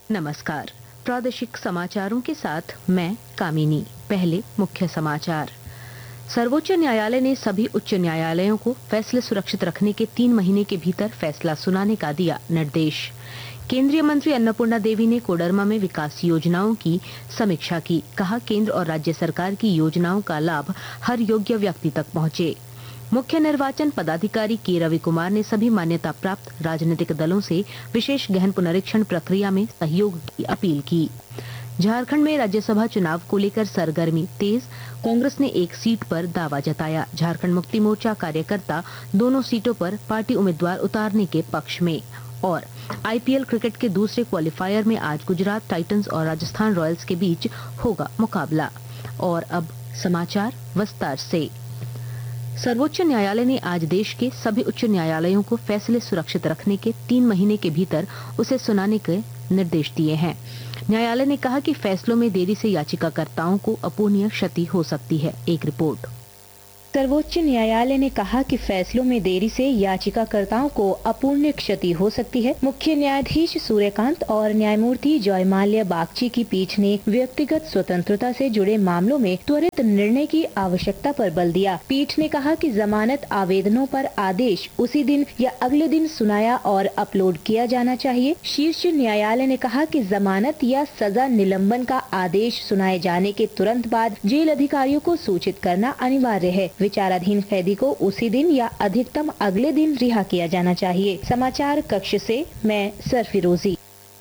नमस्कार। प्रादेशिक समाचारों के साथ मैं कामिनी। पहले मुख्य समाचार। सर्वोच्च न्यायालय ने सभी उच्च न्यायालयों को फैसले सुरक्षित रखने के 3 महीने के भीतर फैसला सुनाने का दिया निर्देश। केंद्रीय मंत्री अन्नपूर्णा देवी ने कोडरमा में विकास योजनाओं की समीक्षा की। कहा, केंद्र और राज्य सरकार की योजनाओं का लाभ हर योग्य व्यक्ति तक पहुंचे। मुख्य निर्वाचन पदाधिकारी के रवि कुमार ने सभी मान्यता प्राप्त राजनीतिक दलों से विशेष गहन पुनरीक्षण प्रक्रिया में सहयोग की अपील की। झारखंड में राज्यसभा चुनाव को लेकर सरगर्मी तेज। कांग्रेस ने एक सीट पर दावा जताया। झारखंड मुक्ति मोर्चा कार्यकर्ता दोनों सीटों पर पार्टी उम्मीदवार उतारने के पक्ष में। और आईपीएल क्रिकेट के दूसरे क्वालिफायर में आज गुजरात टाइटंस और राजस्थान रॉयल्स के बीच होगा मुकाबला। और अब समाचार विस्तार से। सर्वोच्च न्यायालय ने आज देश के सभी उच्च न्यायालयों को फैसले सुरक्षित रखने के 3 महीने के भीतर उसे सुनाने के निर्देश दिए हैं। न्यायालय ने कहा कि फैसलों में देरी से याचिकाकर्ताओं को अपूर्णीय क्षति हो सकती है। एक रिपोर्ट। सर्वोच्च न्यायालय ने कहा कि फैसलों में देरी से याचिकाकर्ताओं को अपूर्णीय क्षति हो सकती है। मुख्य न्यायाधीश सूर्यकांत और न्यायमूर्ति जयमाल्या बागची की पीठ ने व्यक्तिगत स्वतंत्रता से जुड़े मामलों में त्वरित निर्णय की आवश्यकता पर बल दिया। पीठ ने कहा कि जमानत आवेदनों पर आदेश उसी दिन या अगले दिन सुनाया और अपलोड किया जाना चाहिए। शीर्ष न्यायालय ने कहा कि जमानत या सजा निलंबन का आदेश सुनाए जाने के तुरंत बाद जेल अधिकारियों को सूचित करना अनिवार्य है। विचाराधीन कैदी को उसी दिन या अधिकतम अगले दिन रिहा किया जाना चाहिए। समाचार कक्ष से मैं सरफिरोजी।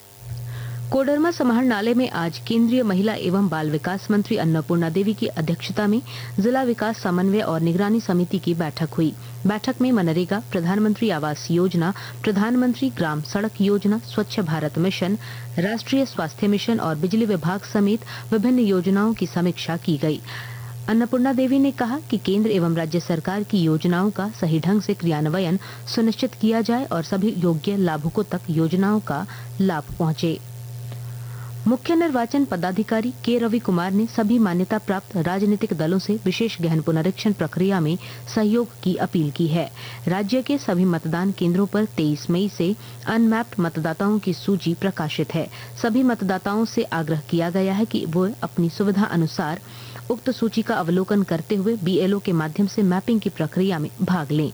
कोडरमा समाहरणालय में आज केंद्रीय महिला एवं बाल विकास मंत्री अन्नपूर्णा देवी की अध्यक्षता में जिला विकास समन्वय और निगरानी समिति की बैठक हुई। बैठक में मनरेगा, प्रधानमंत्री आवास योजना, प्रधानमंत्री ग्राम सड़क योजना, स्वच्छ भारत मिशन, राष्ट्रीय स्वास्थ्य मिशन और बिजली विभाग समेत विभिन्न योजनाओं की समीक्षा की गयी। अन्नपूर्णा देवी ने कहा कि केंद्र एवं राज्य सरकार की योजनाओं का सही ढंग से क्रियान्वयन सुनिश्चित किया जाए और सभी योग्य लाभुकों तक योजनाओं का लाभ पहुंचे। मुख्य निर्वाचन पदाधिकारी के रवि कुमार ने सभी मान्यता प्राप्त राजनीतिक दलों से विशेष गहन पुनरीक्षण प्रक्रिया में सहयोग की अपील की है। राज्य के सभी मतदान केंद्रों पर 23 मई से अनमैप्ड मतदाताओं की सूची प्रकाशित है। सभी मतदाताओं से आग्रह किया गया है कि वो अपनी सुविधा अनुसार उक्त सूची का अवलोकन करते हुए बीएलओ के माध्यम से मैपिंग की प्रक्रिया में भाग लें।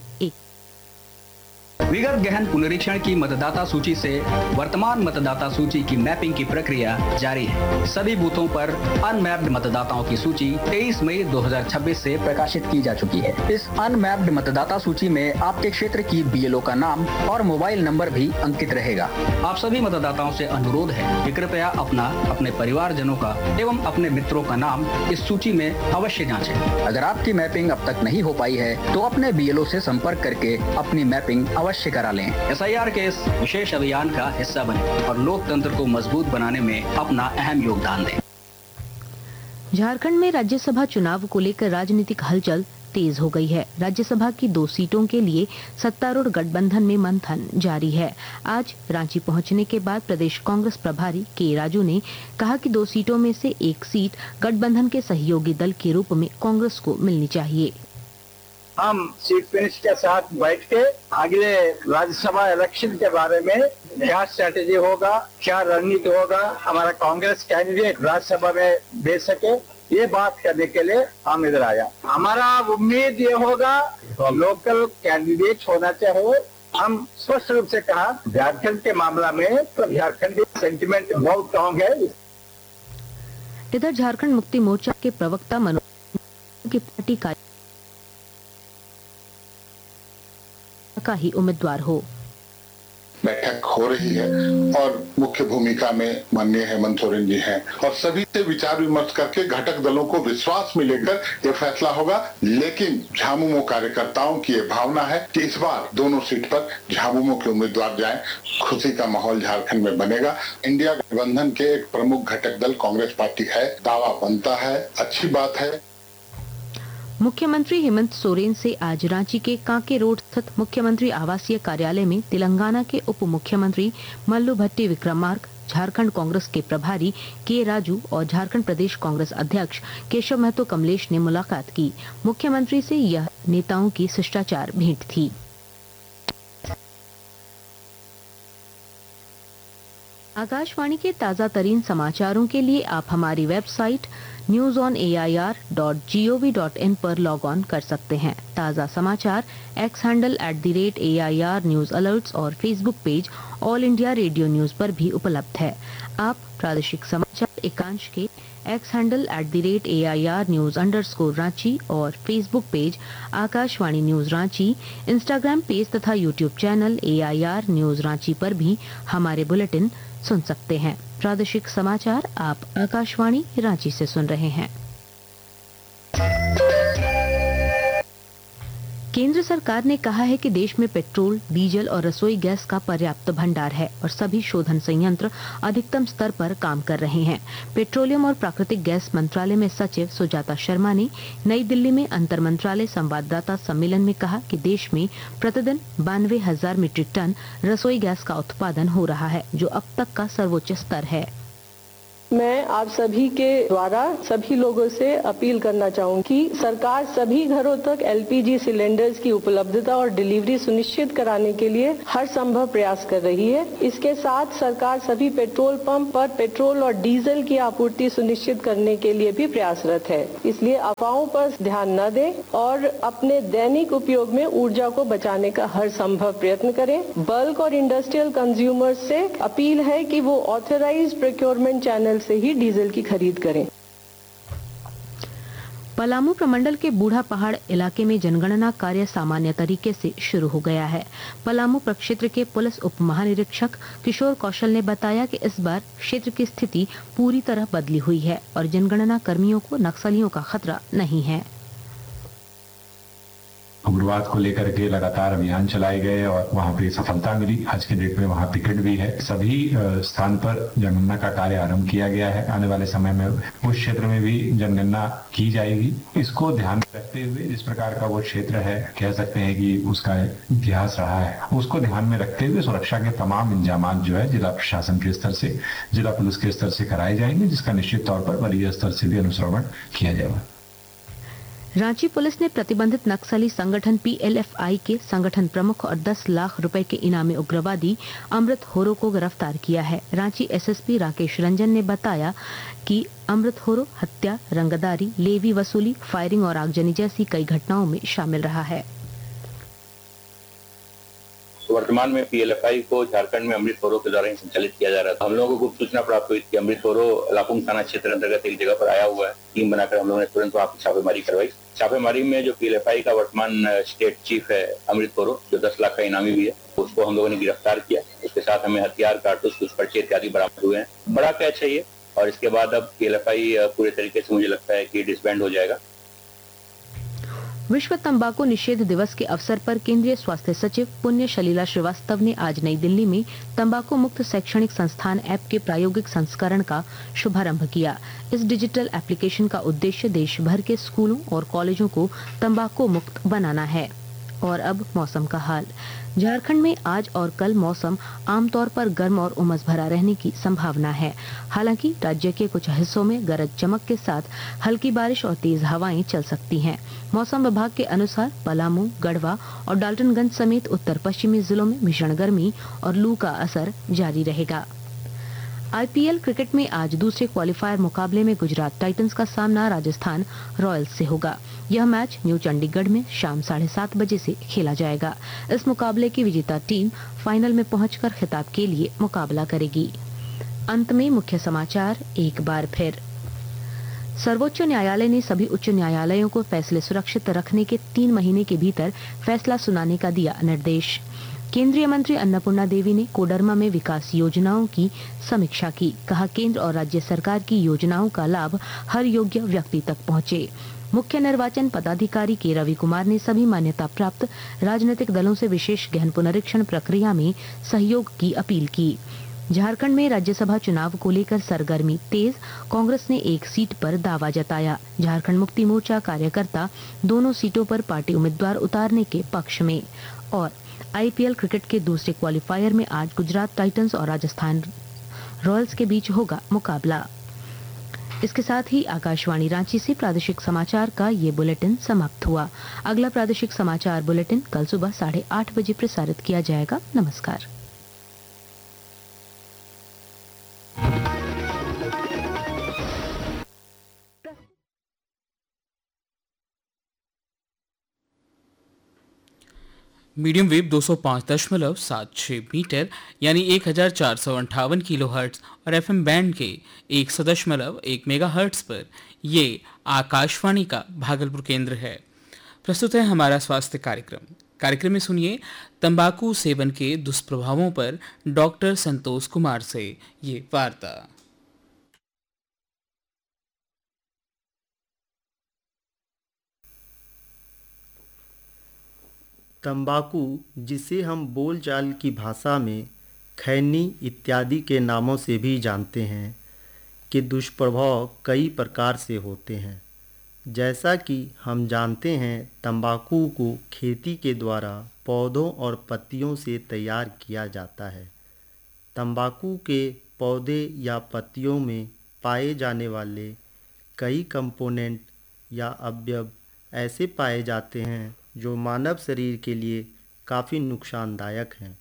विगत गहन पुनरीक्षण की मतदाता सूची से वर्तमान मतदाता सूची की मैपिंग की प्रक्रिया जारी है। सभी बूथों पर अनमैप्ड मतदाताओं की सूची 23 मई 2026 से प्रकाशित की जा चुकी है। इस अनमैप्ड मतदाता सूची में आपके क्षेत्र की बीएलओ का नाम और मोबाइल नंबर भी अंकित रहेगा। आप सभी मतदाताओं से अनुरोध है कि कृपया अपना, अपने परिवारजनों का एवं अपने मित्रों का नाम इस सूची में अवश्य जाँचें। अगर आपकी मैपिंग अब तक नहीं हो पाई है तो अपने बीएलओ से संपर्क करके अपनी मैपिंग अवश्य करा लें। एसआईआर के इस विशेष अभियान का हिस्सा बने और लोकतंत्र को मजबूत बनाने में अपना अहम योगदान दें। झारखंड में राज्यसभा चुनाव को लेकर राजनीतिक हलचल तेज हो गई है। राज्यसभा की 2 सीटों के लिए सत्तारूढ़ गठबंधन में मंथन जारी है। आज रांची पहुंचने के बाद प्रदेश कांग्रेस प्रभारी के राजू ने कहा कि 2 सीटों में से एक सीट गठबंधन के सहयोगी दल के रूप में कांग्रेस को मिलनी चाहिए। हम सीट फिनिश के साथ बैठ के अगले राज्यसभा इलेक्शन के बारे में क्या स्ट्रेटेजी होगा, क्या रणनीति होगा, हमारा कांग्रेस कैंडिडेट राज्यसभा में भेज सके, ये बात करने के लिए हम इधर आया। हमारा उम्मीद ये होगा लोकल कैंडिडेट होना चाहिए। हम स्पष्ट रूप से कहा झारखंड के मामला में तो झारखंड सेंटिमेंट बहुत स्ट्रॉन्ग है। इधर झारखंड मुक्ति मोर्चा के प्रवक्ता मनोज की पार्टी का ही उम्मीदवार हो। बैठक हो रही है और मुख्य भूमिका में माननीय हेमंत सोरेन जी हैं और सभी से विचार विमर्श करके घटक दलों को विश्वास में लेकर यह फैसला होगा। लेकिन झामुमो कार्यकर्ताओं की यह भावना है कि इस बार दोनों सीट पर झामुमो के उम्मीदवार जाएं। खुशी का माहौल झारखंड में बनेगा। इंडिया गठबंधन के एक प्रमुख घटक दल कांग्रेस पार्टी है, दावा बनता है, अच्छी बात है। मुख्यमंत्री हेमंत सोरेन से आज रांची के कांके रोड स्थित मुख्यमंत्री आवासीय कार्यालय में तेलंगाना के उप मुख्यमंत्री मल्लू भट्टी विक्रमार्क, झारखंड कांग्रेस के प्रभारी के राजू और झारखंड प्रदेश कांग्रेस अध्यक्ष केशव महतो कमलेश ने मुलाकात की। मुख्यमंत्री से यह नेताओं की शिष्टाचार भेंट थी। आकाशवाणी के ताजा तरीन समाचारों के लिए आप हमारी वेबसाइट newsonair.gov.in पर लॉग ऑन कर सकते हैं। ताजा समाचार x handle @AIR news alerts और Facebook page all India radio news पर भी उपलब्ध है। आप प्रादेशिक समाचार एकांश के x handle @AIR news _Ranchi और Facebook page Akashvani news Ranchi, Instagram page तथा YouTube channel AIR news Ranchi पर भी हमारे बुलेटिन सुन सकते हैं। प्रादेशिक समाचार आप आकाशवाणी रांची से सुन रहे हैं। केंद्र सरकार ने कहा है कि देश में पेट्रोल, डीजल और रसोई गैस का पर्याप्त भंडार है और सभी शोधन संयंत्र अधिकतम स्तर पर काम कर रहे हैं। पेट्रोलियम और प्राकृतिक गैस मंत्रालय में सचिव सुजाता शर्मा ने नई दिल्ली में अंतर मंत्रालय संवाददाता सम्मेलन में कहा कि देश में प्रतिदिन 92,000 मीट्रिक टन रसोई गैस का उत्पादन हो रहा है, जो अब तक का सर्वोच्च स्तर है। मैं आप सभी के द्वारा सभी लोगों से अपील करना चाहूंगी कि सरकार सभी घरों तक LPG सिलेंडर्स की उपलब्धता और डिलीवरी सुनिश्चित कराने के लिए हर संभव प्रयास कर रही है। इसके साथ सरकार सभी पेट्रोल पंप पर पेट्रोल और डीजल की आपूर्ति सुनिश्चित करने के लिए भी प्रयासरत है। इसलिए अफवाहों पर ध्यान न दें और अपने दैनिक उपयोग में ऊर्जा को बचाने का हर संभव प्रयत्न करें। बल्क और इंडस्ट्रियल कंज्यूमर्स से अपील है कि वो ऑथराइज्ड प्रोक्योरमेंट चैनल से ही डीजल की खरीद करें। पलामू प्रमंडल के बूढ़ा पहाड़ इलाके में जनगणना कार्य सामान्य तरीके से शुरू हो गया है। पलामू प्रक्षेत्र के पुलिस उप महानिरीक्षक किशोर कौशल ने बताया कि इस बार क्षेत्र की स्थिति पूरी तरह बदली हुई है और जनगणना कर्मियों को नक्सलियों का खतरा नहीं है। उग्रवाद को लेकर के लगातार अभियान चलाए गए और वहां पे सफलता मिली। आज के डेट में वहां पिकेट भी है। सभी स्थान पर जनगणना का कार्य आरंभ किया गया है। आने वाले समय में उस क्षेत्र में भी जनगणना की जाएगी। इसको ध्यान में रखते हुए जिस प्रकार का वो क्षेत्र है, कह सकते हैं कि उसका इतिहास रहा है, उसको ध्यान में रखते हुए सुरक्षा के तमाम इंतजाम जो है जिला प्रशासन के स्तर से, जिला पुलिस के स्तर से कराए जाएंगे, जिसका निश्चित तौर पर वरीय स्तर से भी अनुश्रवण किया जाएगा। रांची पुलिस ने प्रतिबंधित नक्सली संगठन PLFI के संगठन प्रमुख और 10 लाख रुपए के इनामी उग्रवादी अमृत होरो को गिरफ्तार किया है। रांची SSP राकेश रंजन ने बताया कि अमृत होरो हत्या, रंगदारी, लेवी वसूली, फायरिंग और आगजनी जैसी कई घटनाओं में शामिल रहा है। वर्तमान में PLFI को झारखंड में अमृत होरो के द्वारा ही संचालित किया जा रहा था। हम लोगों को सूचना प्राप्त हुई कि अमृत होरो लापुंग थाना क्षेत्र अंतर्गत एक जगह पर आया हुआ है। टीम बनाकर हम लोगों ने तुरंत वहां पर छापेमारी करवाई। छापेमारी में जो PLFI का वर्तमान स्टेट चीफ है अमृत होरो, जो 10 लाख का इनामी भी है, उसको हम लोगों ने गिरफ्तार किया। उसके साथ हमें हथियार, कारतूस, कुछ पर्चे इत्यादि बरामद हुए हैं। बड़ा कैच है ये, और इसके बाद अब PLFI पूरे तरीके से मुझे लगता है कि डिसबैंड हो जाएगा। विश्व तंबाकू निषेध दिवस के अवसर पर केंद्रीय स्वास्थ्य सचिव पुण्य सलीला श्रीवास्तव ने आज नई दिल्ली में तंबाकू मुक्त शैक्षणिक संस्थान ऐप के प्रायोगिक संस्करण का शुभारंभ किया। इस डिजिटल एप्लीकेशन का उद्देश्य देश भर के स्कूलों और कॉलेजों को तंबाकू मुक्त बनाना है। और अब मौसम का हाल। झारखंड में आज और कल मौसम आमतौर पर गर्म और उमस भरा रहने की संभावना है। हालांकि राज्य के कुछ हिस्सों में गरज चमक के साथ हल्की बारिश और तेज हवाएं चल सकती हैं। मौसम विभाग के अनुसार पलामू, गढ़वा और डाल्टनगंज समेत उत्तर पश्चिमी जिलों में भीषण गर्मी और लू का असर जारी रहेगा। IPL क्रिकेट में आज दूसरे क्वालिफायर मुकाबले में गुजरात टाइटंस का सामना राजस्थान रॉयल्स से होगा। यह मैच न्यू चंडीगढ़ में शाम 7:30 बजे से खेला जाएगा। इस मुकाबले की विजेता टीम फाइनल में पहुंचकर खिताब के लिए मुकाबला करेगी। अंत में मुख्य समाचार एक बार फिर। सर्वोच्च न्यायालय ने सभी उच्च न्यायालयों को फैसले सुरक्षित रखने के 3 महीने के भीतर फैसला सुनाने का दिया निर्देश। केंद्रीय मंत्री अन्नपूर्णा देवी ने कोडरमा में विकास योजनाओं की समीक्षा की। कहा, केंद्र और राज्य सरकार की योजनाओं का लाभ हर योग्य व्यक्ति तक पहुंचे। मुख्य निर्वाचन पदाधिकारी के रवि कुमार ने सभी मान्यता प्राप्त राजनीतिक दलों से विशेष गहन पुनरीक्षण प्रक्रिया में सहयोग की अपील की। झारखंड में राज्यसभा चुनाव को लेकर सरगर्मी तेज, कांग्रेस ने एक सीट पर दावा जताया। झारखंड मुक्ति मोर्चा कार्यकर्ता दोनों सीटों पर पार्टी उम्मीदवार उतारने के पक्ष में। और IPL क्रिकेट के दूसरे क्वालिफायर में आज गुजरात टाइटंस और राजस्थान रॉयल्स के बीच होगा मुकाबला। इसके साथ ही आकाशवाणी रांची से प्रादेशिक समाचार का ये बुलेटिन समाप्त हुआ। अगला प्रादेशिक समाचार बुलेटिन कल सुबह 8:30 बजे प्रसारित किया जाएगा। नमस्कार। मीडियम वेव 205.76 मीटर यानी 1458 किलोहर्ट्ज और एफएम बैंड के 100.1 मेगाहर्ट्ज पर ये आकाशवाणी का भागलपुर केंद्र है। प्रस्तुत है हमारा स्वास्थ्य कार्यक्रम में सुनिए तंबाकू सेवन के दुष्प्रभावों पर डॉक्टर संतोष कुमार से ये वार्ता। तंबाकू, जिसे हम बोलचाल की भाषा में खैनी इत्यादि के नामों से भी जानते हैं, के दुष्प्रभाव कई प्रकार से होते हैं। जैसा कि हम जानते हैं, तंबाकू को खेती के द्वारा पौधों और पत्तियों से तैयार किया जाता है। तंबाकू के पौधे या पत्तियों में पाए जाने वाले कई कंपोनेंट या अवयव ऐसे पाए जाते हैं जो मानव शरीर के लिए काफ़ी नुकसानदायक हैं।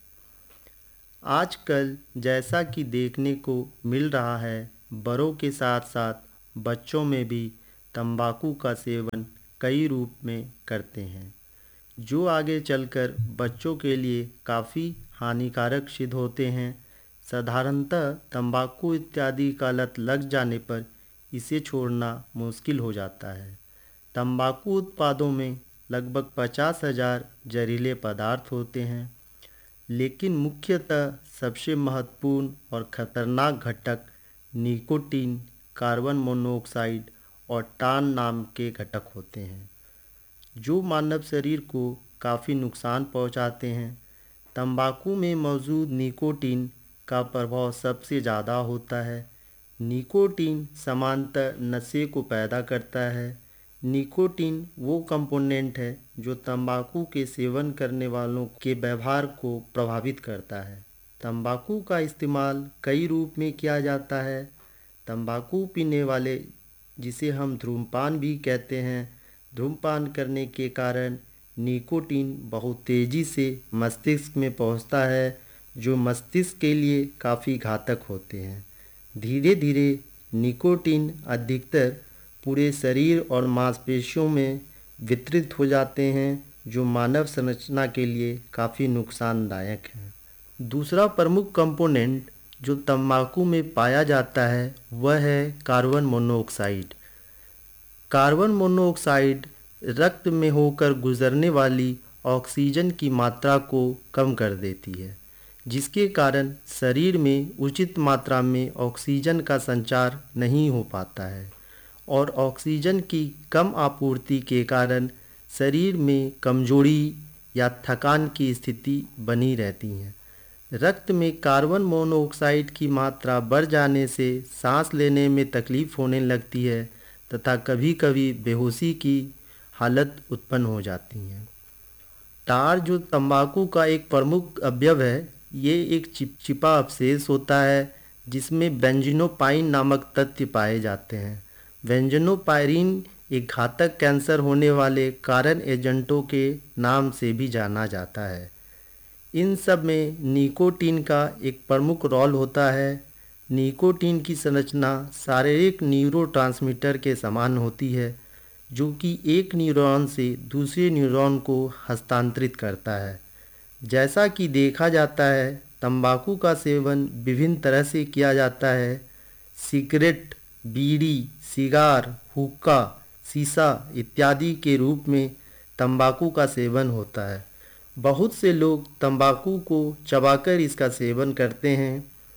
आजकल जैसा कि देखने को मिल रहा है, बड़ों के साथ साथ बच्चों में भी तंबाकू का सेवन कई रूप में करते हैं, जो आगे चलकर बच्चों के लिए काफ़ी हानिकारक सिद्ध होते हैं। साधारणतः तंबाकू इत्यादि का लत लग जाने पर इसे छोड़ना मुश्किल हो जाता है। तंबाकू उत्पादों में लगभग 50,000 जहरीले पदार्थ होते हैं, लेकिन मुख्यतः सबसे महत्वपूर्ण और ख़तरनाक घटक निकोटीन, कार्बन मोनोऑक्साइड और टान नाम के घटक होते हैं, जो मानव शरीर को काफ़ी नुकसान पहुंचाते हैं। तंबाकू में मौजूद निकोटीन का प्रभाव सबसे ज़्यादा होता है। निकोटीन सामान्यतः नशे को पैदा करता है। निकोटीन वो कंपोनेंट है जो तंबाकू के सेवन करने वालों के व्यवहार को प्रभावित करता है। तंबाकू का इस्तेमाल कई रूप में किया जाता है। तंबाकू पीने वाले, जिसे हम धूम्रपान भी कहते हैं, धूम्रपान करने के कारण निकोटीन बहुत तेज़ी से मस्तिष्क में पहुंचता है, जो मस्तिष्क के लिए काफ़ी घातक होते हैं। धीरे धीरे निकोटीन अधिकतर पूरे शरीर और मांसपेशियों में वितरित हो जाते हैं, जो मानव संरचना के लिए काफ़ी नुकसानदायक है। दूसरा प्रमुख कंपोनेंट जो तंबाकू में पाया जाता है वह है कार्बन मोनोऑक्साइड। कार्बन मोनोऑक्साइड रक्त में होकर गुजरने वाली ऑक्सीजन की मात्रा को कम कर देती है, जिसके कारण शरीर में उचित मात्रा में ऑक्सीजन का संचार नहीं हो पाता है और ऑक्सीजन की कम आपूर्ति के कारण शरीर में कमजोरी या थकान की स्थिति बनी रहती है। रक्त में कार्बन मोनोऑक्साइड की मात्रा बढ़ जाने से सांस लेने में तकलीफ होने लगती है तथा कभी कभी बेहोशी की हालत उत्पन्न हो जाती है। टार, जो तंबाकू का एक प्रमुख अवयव है, ये एक चिपचिपा अवशेष होता है जिसमें बेंजीनोपाइन नामक तत्व पाए जाते हैं। बेंजीनोपाइरिन एक घातक कैंसर होने वाले कारण एजेंटों के नाम से भी जाना जाता है। इन सब में निकोटीन का एक प्रमुख रोल होता है। निकोटीन की संरचना शारीरिक न्यूरोट्रांसमीटर के समान होती है, जो कि एक न्यूरॉन से दूसरे न्यूरॉन को हस्तांतरित करता है। जैसा कि देखा जाता है, तंबाकू का सेवन विभिन्न तरह से किया जाता है। सिगरेट, बीड़ी, सिगार, हुक्का, शीशा इत्यादि के रूप में तंबाकू का सेवन होता है। बहुत से लोग तंबाकू को चबाकर इसका सेवन करते हैं।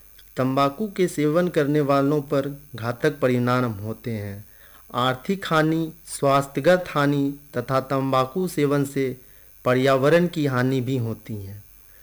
तंबाकू के सेवन करने वालों पर घातक परिणाम होते हैं। आर्थिक हानि, स्वास्थ्यगत हानि तथा तंबाकू सेवन से पर्यावरण की हानि भी होती है।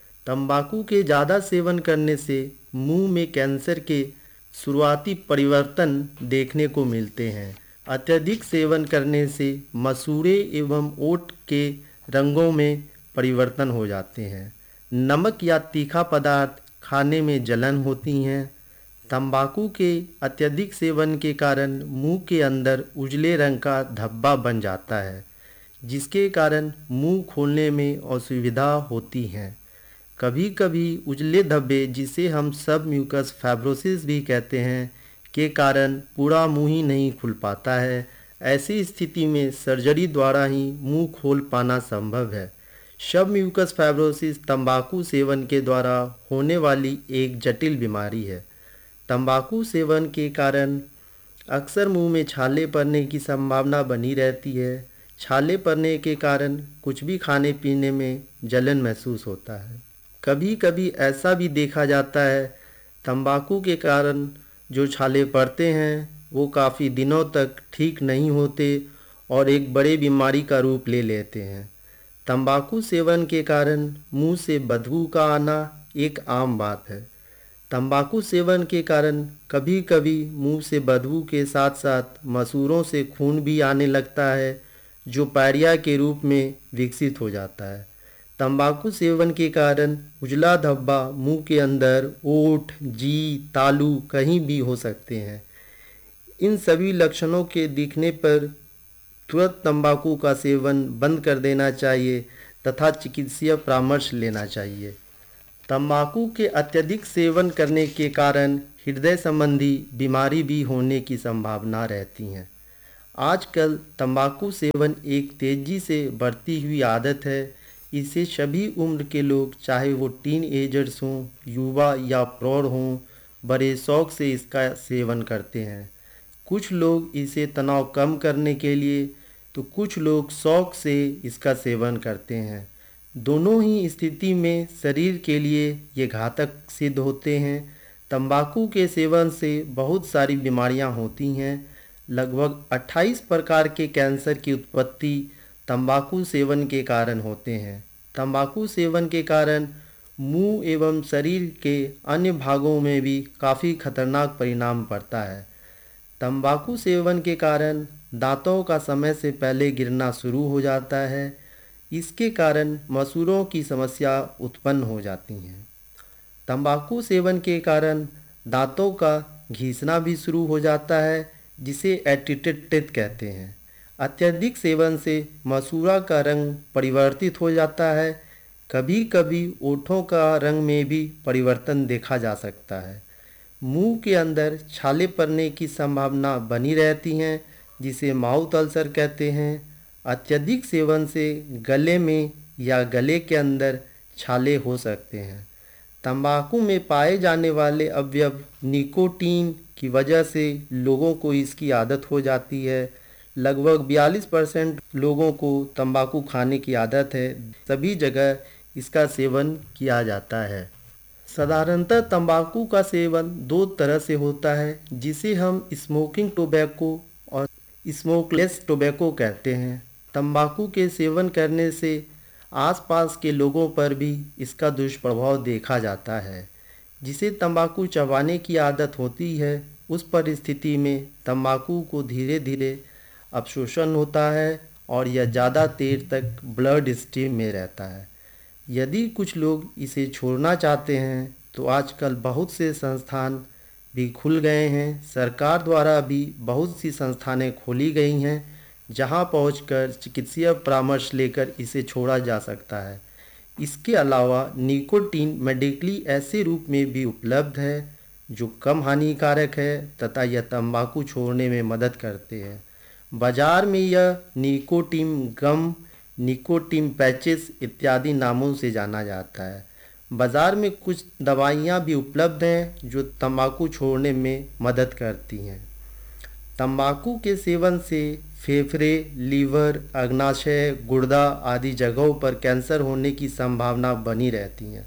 तंबाकू के ज़्यादा सेवन करने से मुंह में कैंसर के शुरुआती परिवर्तन देखने को मिलते हैं। अत्यधिक सेवन करने से मसूड़े एवं ओठ के रंगों में परिवर्तन हो जाते हैं। नमक या तीखा पदार्थ खाने में जलन होती हैं। तंबाकू के अत्यधिक सेवन के कारण मुंह के अंदर उजले रंग का धब्बा बन जाता है, जिसके कारण मुंह खोलने में असुविधा होती है। कभी कभी उजले धब्बे, जिसे हम सब म्यूकस फाइब्रोसिस भी कहते हैं, के कारण पूरा मुंह ही नहीं खुल पाता है। ऐसी स्थिति में सर्जरी द्वारा ही मुंह खोल पाना संभव है। सबम्यूकस फाइब्रोसिस तंबाकू सेवन के द्वारा होने वाली एक जटिल बीमारी है। तंबाकू सेवन के कारण अक्सर मुंह में छाले पड़ने की संभावना बनी रहती है। छाले पड़ने के कारण कुछ भी खाने पीने में जलन महसूस होता है। कभी कभी ऐसा भी देखा जाता है तंबाकू के कारण जो छाले पड़ते हैं वो काफ़ी दिनों तक ठीक नहीं होते और एक बड़े बीमारी का रूप ले लेते हैं। तंबाकू सेवन के कारण मुंह से बदबू का आना एक आम बात है। तंबाकू सेवन के कारण कभी कभी मुंह से बदबू के साथ साथ मसूड़ों से खून भी आने लगता है जो पायरिया के रूप में विकसित हो जाता है। तंबाकू सेवन के कारण उजला धब्बा मुंह के अंदर, ओठ, जी, तालू कहीं भी हो सकते हैं। इन सभी लक्षणों के दिखने पर तुरंत तंबाकू का सेवन बंद कर देना चाहिए तथा चिकित्सीय परामर्श लेना चाहिए। तंबाकू के अत्यधिक सेवन करने के कारण हृदय संबंधी बीमारी भी होने की संभावना रहती है। आजकल तंबाकू सेवन एक तेज़ी से बढ़ती हुई आदत है। इसे सभी उम्र के लोग, चाहे वो टीन एजर्स हों, युवा या प्रौढ़ हों, बड़े शौक से इसका सेवन करते हैं। कुछ लोग इसे तनाव कम करने के लिए तो कुछ लोग शौक से इसका सेवन करते हैं। दोनों ही स्थिति में शरीर के लिए ये घातक सिद्ध होते हैं। तंबाकू के सेवन से बहुत सारी बीमारियां होती हैं। लगभग 28 प्रकार के कैंसर की उत्पत्ति तंबाकू सेवन के कारण होते हैं। तंबाकू सेवन के कारण मुंह एवं शरीर के अन्य भागों में भी काफ़ी खतरनाक परिणाम पड़ता है। तंबाकू सेवन के कारण दांतों का समय से पहले गिरना शुरू हो जाता है। इसके कारण मसूड़ों की समस्या उत्पन्न हो जाती हैं। तंबाकू सेवन के कारण दांतों का घिसना भी शुरू हो जाता है, जिसे एटिटेड टेथ कहते हैं। अत्यधिक सेवन से मसूड़ा का रंग परिवर्तित हो जाता है। कभी कभी ओठों का रंग में भी परिवर्तन देखा जा सकता है। मुंह के अंदर छाले पड़ने की संभावना बनी रहती हैं, जिसे माउथ अल्सर कहते हैं। अत्यधिक सेवन से गले में या गले के अंदर छाले हो सकते हैं। तंबाकू में पाए जाने वाले अवयव निकोटीन की वजह से लोगों को इसकी आदत हो जाती है। लगभग 42% लोगों को तंबाकू खाने की आदत है। सभी जगह इसका सेवन किया जाता है। साधारणतः तंबाकू का सेवन दो तरह से होता है, जिसे हम स्मोकिंग टोबैको और स्मोकलेस टोबैको कहते हैं। तंबाकू के सेवन करने से आसपास के लोगों पर भी इसका दुष्प्रभाव देखा जाता है। जिसे तंबाकू चबाने की आदत होती है, उस परिस्थिति में तंबाकू को धीरे धीरे अवशोषण होता है और यह ज़्यादा देर तक ब्लड स्ट्रीम में रहता है। यदि कुछ लोग इसे छोड़ना चाहते हैं तो आजकल बहुत से संस्थान भी खुल गए हैं। सरकार द्वारा भी बहुत सी संस्थानें खोली गई हैं, जहां पहुंचकर चिकित्सीय परामर्श लेकर इसे छोड़ा जा सकता है। इसके अलावा निकोटीन मेडिकली ऐसे रूप में भी उपलब्ध है जो कम हानिकारक है तथा यह तंबाकू छोड़ने में मदद करते हैं। बाजार में यह निकोटीन गम, निकोटीन पैचेस इत्यादि नामों से जाना जाता है। बाज़ार में कुछ दवाइयाँ भी उपलब्ध हैं जो तंबाकू छोड़ने में मदद करती हैं। तंबाकू के सेवन से फेफड़े, लीवर, अग्नाशय, गुर्दा आदि जगहों पर कैंसर होने की संभावना बनी रहती है।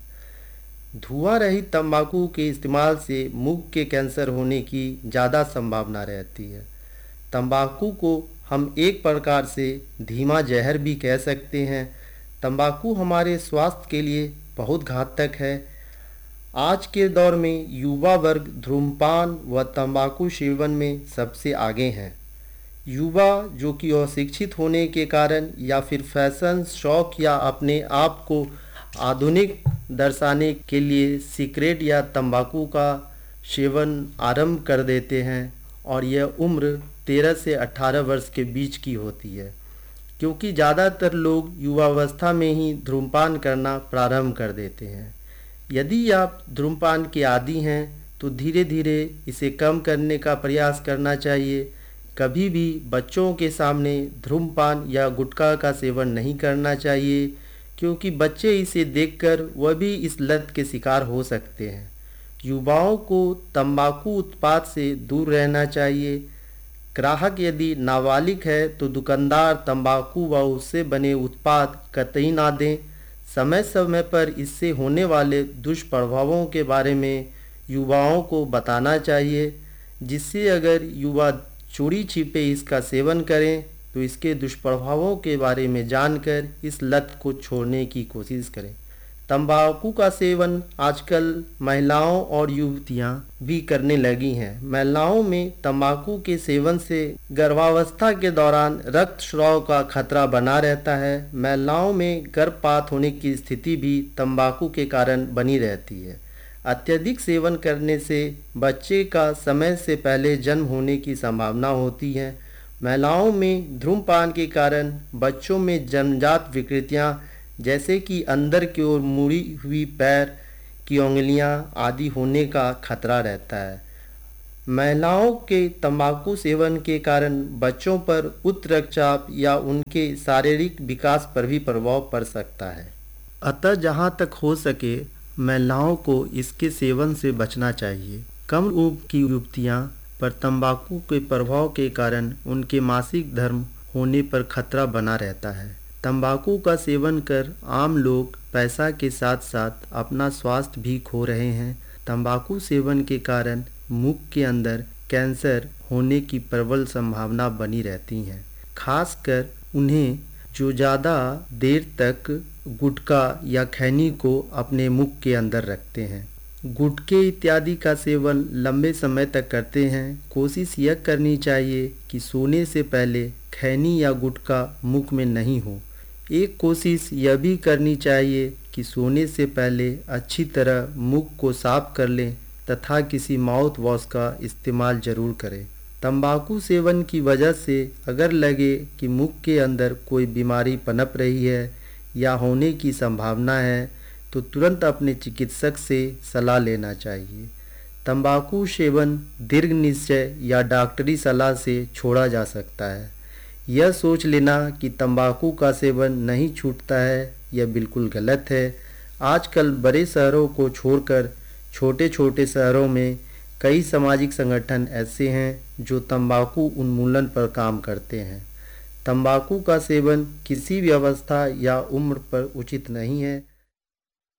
धुआं रहित तंबाकू के इस्तेमाल से मुंह के कैंसर होने की ज़्यादा संभावना रहती है। तंबाकू को हम एक प्रकार से धीमा जहर भी कह सकते हैं। तंबाकू हमारे स्वास्थ्य के लिए बहुत घातक है। आज के दौर में युवा वर्ग धूम्रपान व तंबाकू सेवन में सबसे आगे हैं। युवा जो कि अशिक्षित होने के कारण या फिर फैशन, शौक या अपने आप को आधुनिक दर्शाने के लिए सिगरेट या तंबाकू का सेवन आरंभ कर देते हैं और यह उम्र 13 से 18 वर्ष के बीच की होती है, क्योंकि ज़्यादातर लोग युवावस्था में ही धूम्रपान करना प्रारंभ कर देते हैं। यदि आप धूम्रपान के आदी हैं तो धीरे धीरे इसे कम करने का प्रयास करना चाहिए। कभी भी बच्चों के सामने धूम्रपान या गुटखा का सेवन नहीं करना चाहिए, क्योंकि बच्चे इसे देखकर वह भी इस लत के शिकार हो सकते हैं। युवाओं को तंबाकू उत्पाद से दूर रहना चाहिए। ग्राहक यदि नाबालिग है तो दुकानदार तंबाकू व उससे बने उत्पाद कतई ना दें। समय समय पर इससे होने वाले दुष्प्रभावों के बारे में युवाओं को बताना चाहिए, जिससे अगर युवा चोरी छिपे इसका सेवन करें तो इसके दुष्प्रभावों के बारे में जानकर इस लत को छोड़ने की कोशिश करें। तंबाकू का सेवन आजकल महिलाओं और युवतियां भी करने लगी हैं। महिलाओं में तंबाकू के सेवन से गर्भावस्था के दौरान रक्तस्राव का खतरा बना रहता है। महिलाओं में गर्भपात होने की स्थिति भी तंबाकू के कारण बनी रहती है। अत्यधिक सेवन करने से बच्चे का समय से पहले जन्म होने की संभावना होती है। महिलाओं में धूम्रपान के कारण बच्चों में जन्मजात विकृतियां जैसे कि अंदर की ओर मुड़ी हुई पैर की उंगलियां आदि होने का खतरा रहता है। महिलाओं के तंबाकू सेवन के कारण बच्चों पर उच्च रक्तचाप या उनके शारीरिक विकास पर भी प्रभाव पड़ सकता है। अतः जहां तक हो सके महिलाओं को इसके सेवन से बचना चाहिए। कम उम्र की युवतियां पर तंबाकू के प्रभाव के कारण उनके मासिक धर्म होने पर खतरा बना रहता है। तंबाकू का सेवन कर आम लोग पैसा के साथ साथ अपना स्वास्थ्य भी खो रहे हैं। तंबाकू सेवन के कारण मुख के अंदर कैंसर होने की प्रबल संभावना बनी रहती है, खासकर उन्हें जो ज़्यादा देर तक गुटखा या खैनी को अपने मुख के अंदर रखते हैं। गुटखे इत्यादि का सेवन लंबे समय तक करते हैं। कोशिश यह करनी चाहिए कि सोने से पहले खैनी या गुटखा मुख में नहीं हो। एक कोशिश यह भी करनी चाहिए कि सोने से पहले अच्छी तरह मुख को साफ कर लें तथा किसी माउथ वॉश का इस्तेमाल ज़रूर करें। तंबाकू सेवन की वजह से अगर लगे कि मुख के अंदर कोई बीमारी पनप रही है या होने की संभावना है तो तुरंत अपने चिकित्सक से सलाह लेना चाहिए। तंबाकू सेवन दीर्घ निश्चय या डॉक्टरी सलाह से छोड़ा जा सकता है। यह सोच लेना कि तंबाकू का सेवन नहीं छूटता है यह बिल्कुल गलत है। आजकल बड़े शहरों को छोड़कर छोटे छोटे शहरों में कई सामाजिक संगठन ऐसे हैं जो तंबाकू उन्मूलन पर काम करते हैं। तंबाकू का सेवन किसी भी अवस्था या उम्र पर उचित नहीं है।